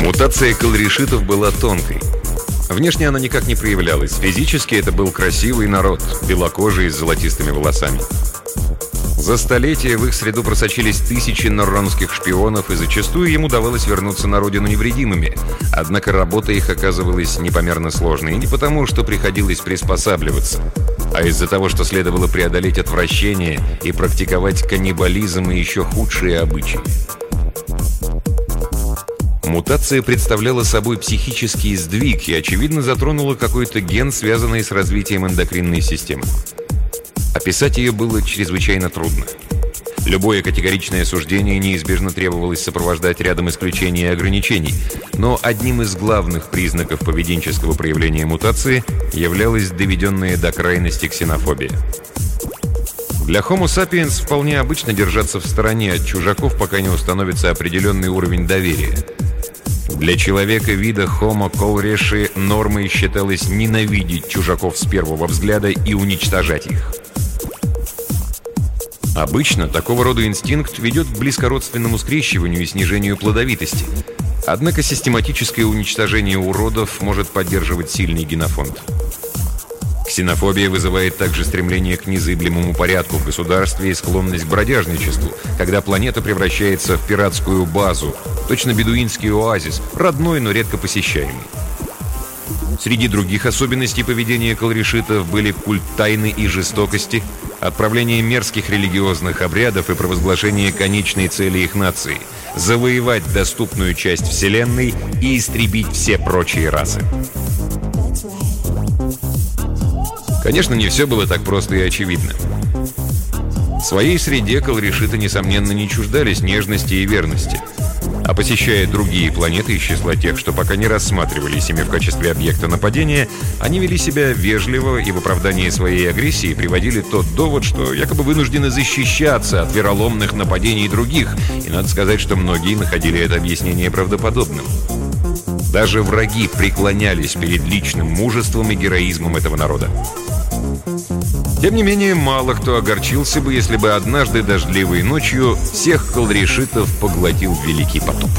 Мутация колрешитов была тонкой. Внешне она никак не проявлялась. Физически это был красивый народ, белокожий с золотистыми волосами. За столетия в их среду просочились тысячи норронских шпионов, и зачастую им удавалось вернуться на родину невредимыми. Однако работа их оказывалась непомерно сложной, и не потому, что приходилось приспосабливаться, а из-за того, что следовало преодолеть отвращение и практиковать каннибализм и еще худшие обычаи. Мутация представляла собой психический сдвиг и, очевидно, затронула какой-то ген, связанный с развитием эндокринной системы. Описать ее было чрезвычайно трудно. Любое категоричное суждение неизбежно требовалось сопровождать рядом исключений и ограничений, но одним из главных признаков поведенческого проявления мутации являлась доведенная до крайности ксенофобия. Для Homo sapiens вполне обычно держаться в стороне от чужаков, пока не установится определенный уровень доверия. Для человека вида Homo colreshi нормой считалось ненавидеть чужаков с первого взгляда и уничтожать их. Обычно такого рода инстинкт ведет к близкородственному скрещиванию и снижению плодовитости. Однако систематическое уничтожение уродов может поддерживать сильный генофонд. Ксенофобия вызывает также стремление к незыблемому порядку в государстве и склонность к бродяжничеству, когда планета превращается в пиратскую базу, точно бедуинский оазис, родной, но редко посещаемый. Среди других особенностей поведения колрешитов были культ тайны и жестокости, отправление мерзких религиозных обрядов и провозглашение конечной цели их нации – завоевать доступную часть Вселенной и истребить все прочие расы. Конечно, не все было так просто и очевидно. В своей среде колрешиты, несомненно, не чуждались нежности и верности. А посещая другие планеты из числа тех, что пока не рассматривались ими в качестве объекта нападения, они вели себя вежливо и в оправдании своей агрессии приводили тот довод, что якобы вынуждены защищаться от вероломных нападений других, и надо сказать, что многие находили это объяснение правдоподобным. Даже враги преклонялись перед личным мужеством и героизмом этого народа. Тем не менее, мало кто огорчился бы, если бы однажды дождливой ночью всех колрешитов поглотил великий потоп.